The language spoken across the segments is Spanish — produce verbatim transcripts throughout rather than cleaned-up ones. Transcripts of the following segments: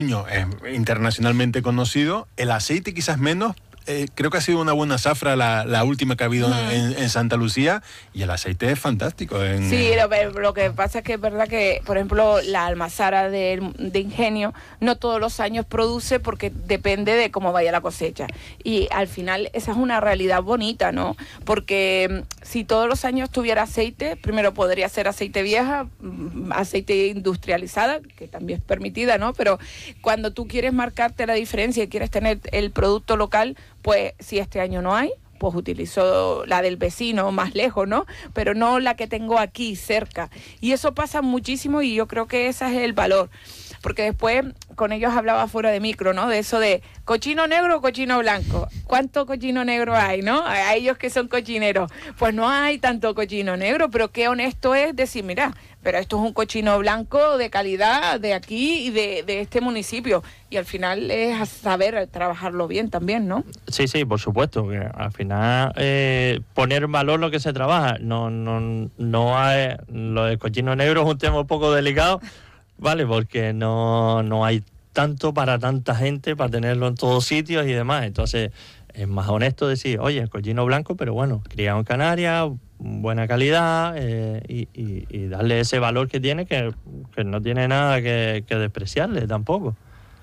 es internacionalmente conocido, el aceite quizás menos. Eh, creo que ha sido una buena zafra la, la última que ha habido mm. en, en Santa Lucía, y el aceite es fantástico. En, sí, lo, lo que pasa es que es verdad que, por ejemplo, la almazara de, de Ingenio no todos los años produce porque depende de cómo vaya la cosecha. Y al final esa es una realidad bonita, ¿no? Porque si todos los años tuviera aceite, primero podría ser aceite vieja, aceite industrializada, que también es permitida, ¿no? Pero cuando tú quieres marcarte la diferencia y quieres tener el producto local, pues si este año no hay, pues utilizo la del vecino más lejos, ¿no? Pero no la que tengo aquí cerca. Y eso pasa muchísimo y yo creo que ese es el valor. Porque después con ellos hablaba fuera de micro, ¿no? De eso de cochino negro o cochino blanco. ¿Cuánto cochino negro hay, no? A ellos que son cochineros. Pues no hay tanto cochino negro, pero qué honesto es decir, mira, pero esto es un cochino blanco de calidad de aquí y de, de este municipio. Y al final es saber trabajarlo bien también, ¿no? Sí, sí, por supuesto. Que al final eh, poner en valor lo que se trabaja. No, no, no hay, lo del cochino negro es un tema un poco delicado, ¿vale? Porque no, no hay tanto para tanta gente, para tenerlo en todos sitios y demás. Entonces es más honesto decir, oye, el cochino blanco, pero bueno, criado en Canarias, buena calidad, eh, y, y, y darle ese valor que tiene, que, que no tiene nada que, que despreciarle tampoco.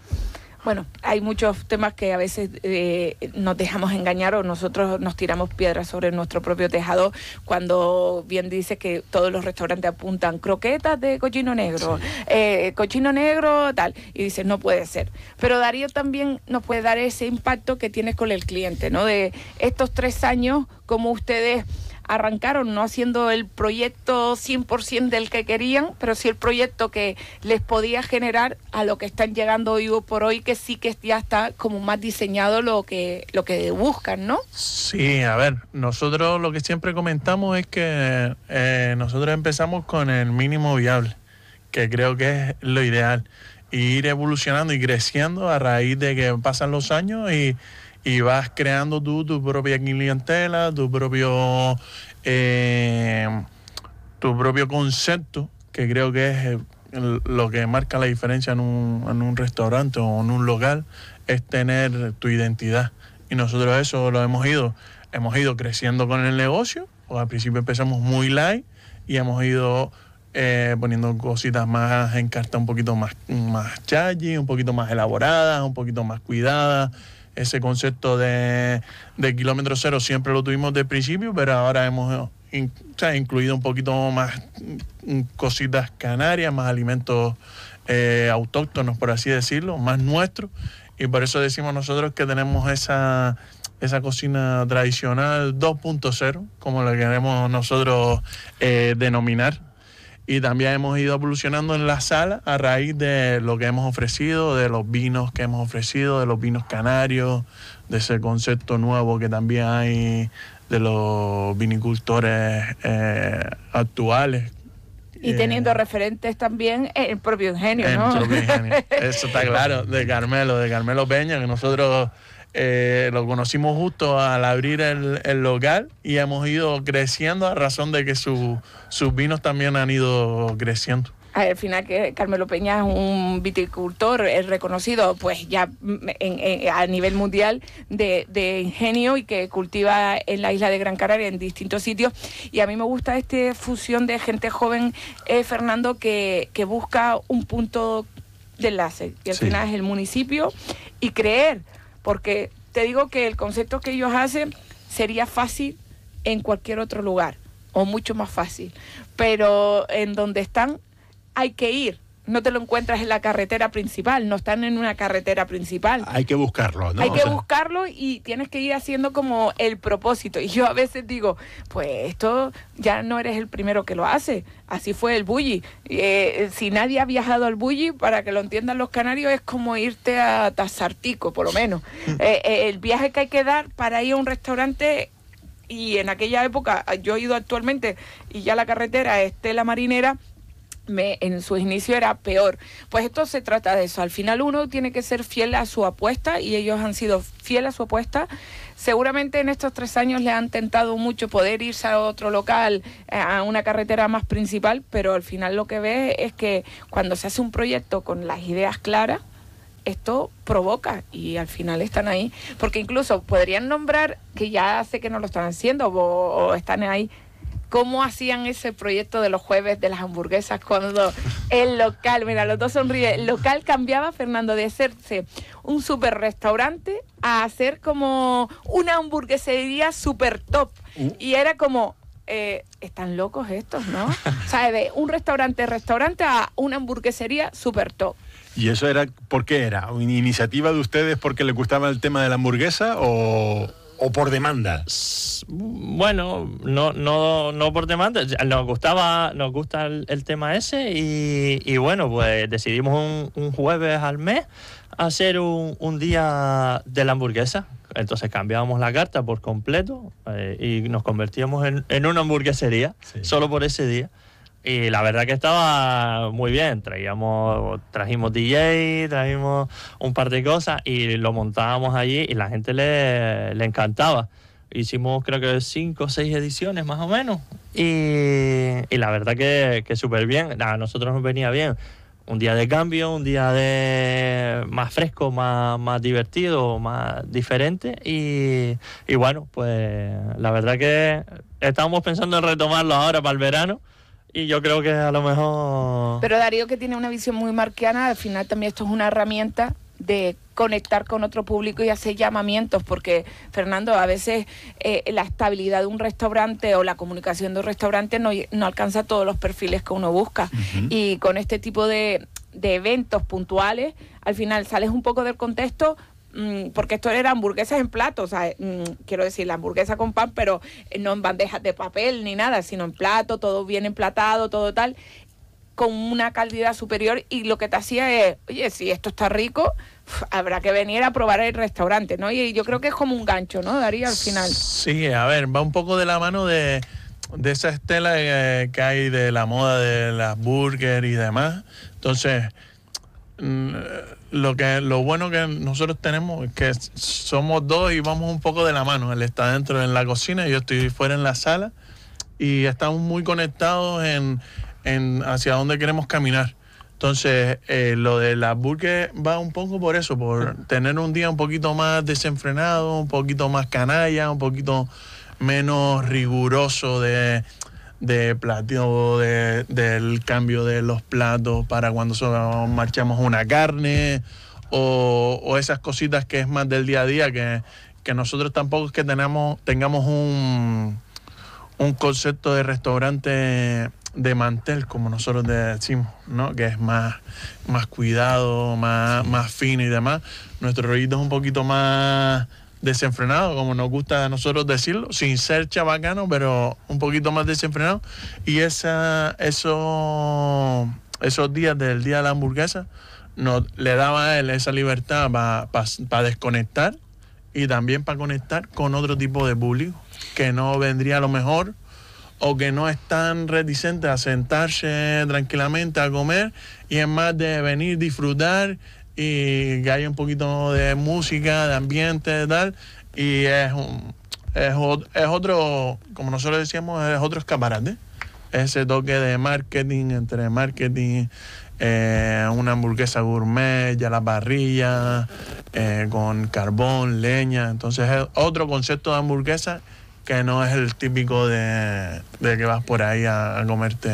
Bueno, hay muchos temas que a veces eh, nos dejamos engañar o nosotros nos tiramos piedras sobre nuestro propio tejado cuando bien dice que todos los restaurantes apuntan croquetas de cochino negro, sí. eh, cochino negro, tal, y dices, no puede ser. Pero Darío también nos puede dar ese impacto que tienes con el cliente, ¿no? De estos tres años, como ustedes arrancaron no haciendo el proyecto cien por ciento del que querían, pero sí el proyecto que les podía generar a lo que están llegando hoy por hoy, que sí que ya está como más diseñado lo que, lo que buscan, ¿no? Sí, a ver, nosotros lo que siempre comentamos es que eh, nosotros empezamos con el mínimo viable, que creo que es lo ideal, y ir evolucionando y creciendo a raíz de que pasan los años y y vas creando tú tu propia clientela, tu propio eh, tu propio concepto, que creo que es el, lo que marca la diferencia en un, en un restaurante o en un local, es tener tu identidad. Y nosotros eso lo hemos ido, hemos ido creciendo con el negocio, o al principio empezamos muy light y hemos ido eh, poniendo cositas más en carta, un poquito más, más chally, un poquito más elaboradas, un poquito más cuidadas. Ese concepto de, de kilómetro cero siempre lo tuvimos desde el principio, pero ahora hemos in, o sea, incluido un poquito más cositas canarias, más alimentos eh, autóctonos, por así decirlo, más nuestros. Y por eso decimos nosotros que tenemos esa, esa cocina tradicional dos punto cero, como la queremos nosotros eh, denominar. Y también hemos ido evolucionando en la sala a raíz de lo que hemos ofrecido, de los vinos que hemos ofrecido, de los vinos canarios, de ese concepto nuevo que también hay de los vinicultores eh, actuales. Y teniendo eh, referentes también en el propio Ingenio, ¿no? En el propio Ingenio. Eso está claro, de Carmelo, de Carmelo Peña, que nosotros Eh, lo conocimos justo al abrir el, el local y hemos ido creciendo a razón de que su, sus vinos también han ido creciendo. Al final que Carmelo Peña es un viticultor es reconocido pues ya en, en, a nivel mundial de, de Ingenio y que cultiva en la isla de Gran Canaria en distintos sitios, y a mí me gusta esta fusión de gente joven, eh, Fernando, que, que busca un punto de enlace y al sí. final es el municipio y creer. Porque te digo que el concepto que ellos hacen sería fácil en cualquier otro lugar, o mucho más fácil. Pero en donde están hay que ir. No te lo encuentras en la carretera principal, no están en una carretera principal. Hay que buscarlo, ¿no? Hay o que sea... buscarlo y tienes que ir haciendo como el propósito. Y yo a veces digo, pues esto ya no eres el primero que lo hace. Así fue el Bulli. Eh, si nadie ha viajado al Bulli, para que lo entiendan los canarios, es como irte a Tazartico, por lo menos. eh, eh, el viaje que hay que dar para ir a un restaurante, y en aquella época, yo he ido actualmente, y ya la carretera es tela marinera, Me, en su inicio era peor. Pues esto se trata de eso. Al final uno tiene que ser fiel a su apuesta y ellos han sido fieles a su apuesta. Seguramente en estos tres años le han tentado mucho poder irse a otro local, a una carretera más principal, pero al final lo que ves es que cuando se hace un proyecto con las ideas claras, esto provoca y al final están ahí. Porque incluso podrían nombrar, que ya sé que no lo están haciendo o, o están ahí, cómo hacían ese proyecto de los jueves de las hamburguesas cuando el local, mira, los dos sonríen, el local cambiaba, Fernando, de hacerse un súper restaurante a hacer como una hamburguesería súper top. Uh. Y era como, eh, están locos estos, ¿no? O sea, de un restaurante, restaurante a una hamburguesería súper top. ¿Y eso era, por qué era? ¿Una iniciativa de ustedes porque les gustaba el tema de la hamburguesa o...? ¿O por demanda? Bueno, no, no, no por demanda. Nos gustaba, nos gusta el, el tema ese y, y bueno, pues decidimos un, un jueves al mes hacer un, un día de la hamburguesa. Entonces cambiábamos la carta por completo eh, y nos convertíamos en, en una hamburguesería, sí, solo por ese día. Y la verdad que estaba muy bien, traíamos, trajimos D J, trajimos un par de cosas y lo montábamos allí y la gente le, le encantaba. Hicimos creo que cinco o seis ediciones más o menos y, y la verdad que, que súper bien, a nosotros nos venía bien. Un día de cambio, un día de más fresco, más, más divertido, más diferente y, y bueno, pues la verdad que estábamos pensando en retomarlo ahora para el verano. Y yo creo que a lo mejor... Pero Darío, que tiene una visión muy marquiana, al final también esto es una herramienta de conectar con otro público y hacer llamamientos, porque, Fernando, a veces eh, la estabilidad de un restaurante o la comunicación de un restaurante no, no alcanza todos los perfiles que uno busca. Uh-huh. Y con este tipo de, de eventos puntuales, al final sales un poco del contexto, porque esto era hamburguesas en plato, o sea, quiero decir, la hamburguesa con pan, pero no en bandejas de papel ni nada, sino en plato, todo bien emplatado, todo tal, con una calidad superior, y lo que te hacía es, oye, si esto está rico, habrá que venir a probar el restaurante, ¿no? Y yo creo que es como un gancho, ¿no, Darío, al final? Sí, a ver, va un poco de la mano de, de esa estela que, que hay de la moda de las burgers y demás. Entonces... Lo que lo bueno que nosotros tenemos es que somos dos y vamos un poco de la mano. Él está dentro en la cocina y yo estoy fuera en la sala y estamos muy conectados en, en hacia dónde queremos caminar. Entonces, eh, lo de la burger va un poco por eso, por tener un día un poquito más desenfrenado, un poquito más canalla, un poquito menos riguroso de... de plateo, de, del cambio de los platos para cuando so, marchamos una carne o, o esas cositas que es más del día a día, que, que nosotros tampoco es que tenemos, tengamos un, un concepto de restaurante de mantel, como nosotros decimos, ¿no? Que es más, más cuidado, más, más fino y demás. Nuestro rollito es un poquito más... desenfrenado, como nos gusta a nosotros decirlo, sin ser chabacano, pero un poquito más desenfrenado. Y esa, eso, esos días del día de la hamburguesa nos le daba a él esa libertad para pa, pa desconectar y también para conectar con otro tipo de público que no vendría a lo mejor o que no es tan reticente a sentarse tranquilamente a comer, y es más de venir, disfrutar y que haya un poquito de música, de ambiente, tal, y es un, es, es otro, como nosotros decíamos, es otro escaparate. Ese toque de marketing, entre marketing, eh, una hamburguesa gourmet, ya la parrilla, eh, con carbón, leña. Entonces es otro concepto de hamburguesa que no es el típico de, de que vas por ahí a, a comerte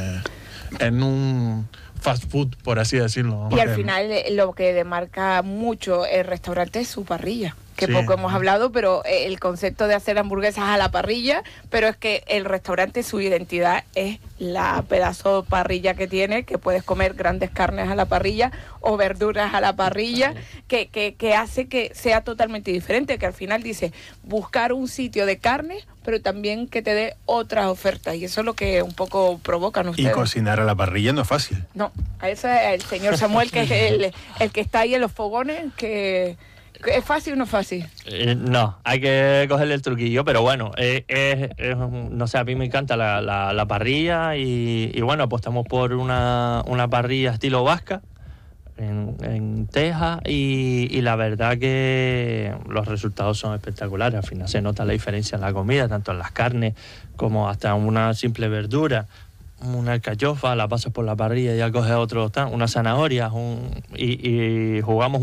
en un... fast food, por así decirlo. Y al final lo que demarca mucho el restaurante es su parrilla, que sí, poco hemos hablado, pero el concepto de hacer hamburguesas a la parrilla, pero es que el restaurante, su identidad es la pedazo de parrilla que tiene, que puedes comer grandes carnes a la parrilla o verduras a la parrilla, que, que, que hace que sea totalmente diferente, que al final dice buscar un sitio de carne, pero también que te dé otras ofertas, y eso es lo que un poco provocan ustedes. Y cocinar a la parrilla no es fácil. No, a eso es el señor Samuel, que es el, el que está ahí en los fogones, que... ¿Es fácil o no fácil? Eh, no, hay que cogerle el truquillo, pero bueno, eh, es, es, no sé, a mí me encanta la, la, la parrilla y, y bueno, apostamos por una, una parrilla estilo vasca en, en teja y, y la verdad que los resultados son espectaculares. Al final se nota la diferencia en la comida, tanto en las carnes como hasta una simple verdura. Una alcachofa, la pasas por la parrilla y ya coges otro, una zanahoria, un, y, y jugamos